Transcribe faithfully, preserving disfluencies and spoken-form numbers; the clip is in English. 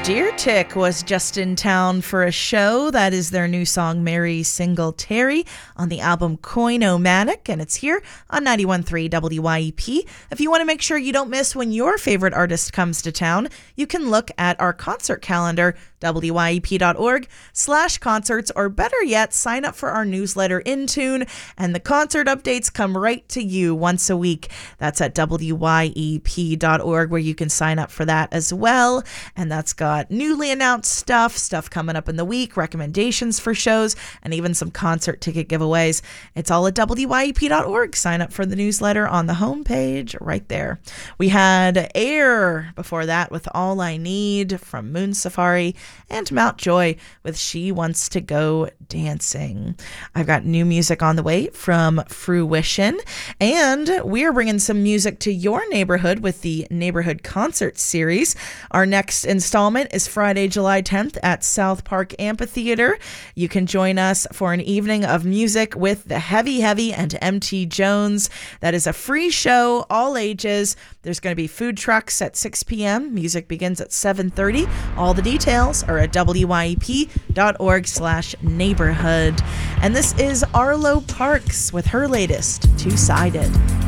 Deer Tick was just in town for a show. That is their new song, Mary Singletary, on the album Coin-O-Matic, and it's here on ninety-one point three W Y E P. If you want to make sure you don't miss when your favorite artist comes to town, you can look at our concert calendar, W Y E P dot org slash concerts, or better yet, sign up for our newsletter In Tune, and the concert updates come right to you once a week. That's at W Y E P dot org, where you can sign up for that as well. And that's got newly announced stuff, stuff coming up in the week, recommendations for shows, and even some concert ticket giveaways. It's all at W Y E P dot org. Sign up for the newsletter on the homepage right there. We had Air before that with All I Need from Moon Safari, and Mount Joy with She Wants to Go Dancing. I've got new music on the way from Fruition, and we're bringing some music to your neighborhood with the Neighborhood Concert Series. Our next installment is Friday, July tenth at South Park Amphitheater. You can join us for an evening of music with the Heavy Heavy and M T Jones. That is a free show, all ages. There's going to be food trucks at six p.m. Music begins at seven thirty. All the details are at W Y E P dot org slash neighborhood. And this is Arlo Parks with her latest, Two-Sided.